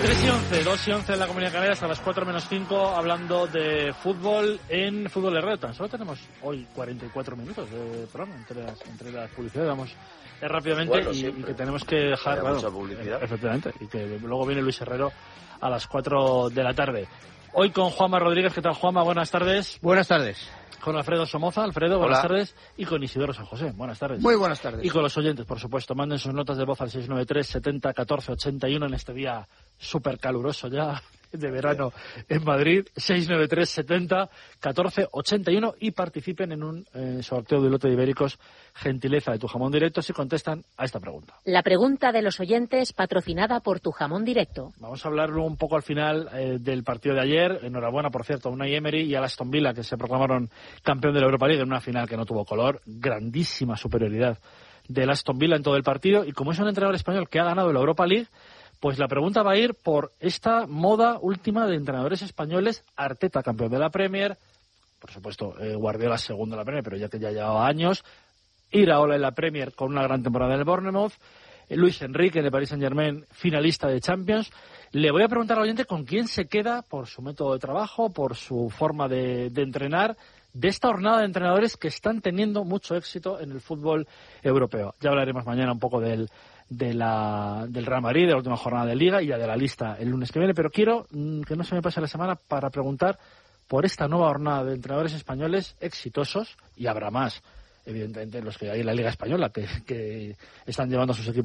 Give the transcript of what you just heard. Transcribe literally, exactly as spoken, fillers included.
tres y once, dos y once en la Comunidad Canaria, hasta las cuatro menos cinco, hablando de fútbol en Fútbol Herrero. Tan solo tenemos hoy cuarenta y cuatro minutos de programa entre las, entre las publicidades. Vamos eh, rápidamente bueno, y, y que tenemos que dejar... Claro, mucha publicidad. Eh, efectivamente, y que luego viene Luis Herrero a las cuatro de la tarde. Hoy con Juanma Rodríguez. ¿Qué tal, Juanma? Buenas tardes. Buenas tardes. Con Alfredo Somoza. Alfredo, buenas Hola. tardes. Y con Isidoro San José. Buenas tardes. Muy buenas tardes. Y con los oyentes, por supuesto. Manden sus notas de voz al seis nueve tres, setenta, catorce, ochenta y uno en este día súper caluroso ya de verano en Madrid. seis nueve tres, setenta, catorce, ochenta y uno y participen en un eh, sorteo de lote de ibéricos, gentileza de Tu Jamón Directo, si contestan a esta pregunta. La pregunta de los oyentes, patrocinada por Tu Jamón Directo. Vamos a hablar luego un poco al final eh, del partido de ayer. Enhorabuena, por cierto, a Unai Emery y a Aston Villa, que se proclamaron campeón de la Europa League en una final que no tuvo color. Grandísima superioridad del Aston Villa en todo el partido. Y como es un entrenador español que ha ganado la Europa League, pues la pregunta va a ir por esta moda última de entrenadores españoles. Arteta, campeón de la Premier, por supuesto, eh, Guardiola segundo en la Premier, pero ya que ya llevaba años. Iraola en la Premier con una gran temporada en el Bournemouth. Eh, Luis Enrique en el Paris Saint-Germain, finalista de Champions. Le voy a preguntar al oyente con quién se queda por su método de trabajo, por su forma de, de entrenar, de esta jornada de entrenadores que están teniendo mucho éxito en el fútbol europeo. Ya hablaremos mañana un poco del de la del Real Madrid, de la última jornada de Liga y ya de la lista el lunes que viene, pero quiero mmm, que no se me pase la semana para preguntar por esta nueva jornada de entrenadores españoles exitosos, y habrá más, evidentemente, los que hay en la Liga Española que, que están llevando a sus equipos